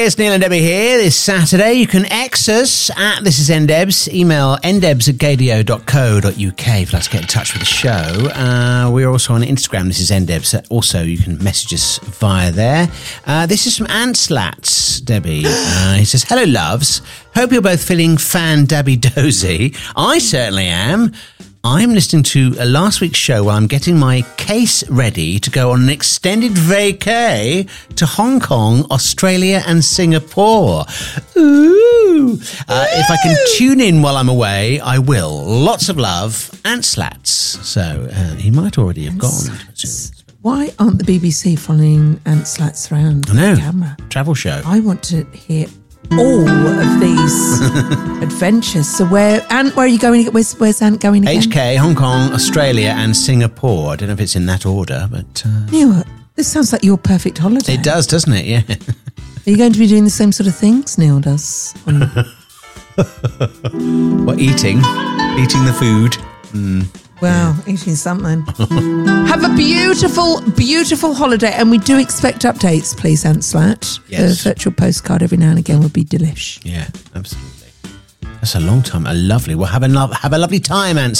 Hey, it's Neil and Debbie here. This Saturday, you can X us at This Is NDebs. Email ndebs@gadio.co.uk if you'd like to get in touch with the show. We're also on Instagram, This Is NDebs. Also, you can message us via there. This is from Antslats, Debbie. He says, hello, loves. Hope you're both feeling fan-dabby-dozy. I certainly am. I'm listening to last week's show while I'm getting my case ready to go on an extended vacay to Hong Kong, Australia and Singapore. Ooh! If I can tune in while I'm away, I will. Lots of love, Antslats. So he might already have gone. Why aren't the BBC following Antslats around the camera? Travel show. I want to hear all of these adventures. So where are you going? Where's Ant going again? HK, Hong Kong, Australia and Singapore. I don't know if it's in that order, but... Neil, this sounds like your perfect holiday. It does, doesn't it? Yeah. Are you going to be doing the same sort of things Neil does? What, eating? Eating the food? Well, eating something. Have a beautiful, beautiful holiday. And we do expect updates, please, Antslat. Yes. A virtual postcard every now and again would be delish. Yeah, absolutely. That's a long time. Well, have a lovely time, Antslat.